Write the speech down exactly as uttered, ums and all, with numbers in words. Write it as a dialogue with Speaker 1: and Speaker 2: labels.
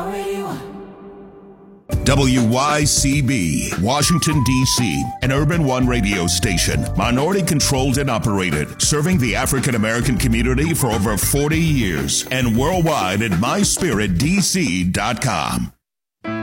Speaker 1: already won.
Speaker 2: W Y C B, Washington, D C, an Urban One radio station, minority-controlled and operated, serving the African-American community for over forty years, and worldwide at my spirit d c dot com.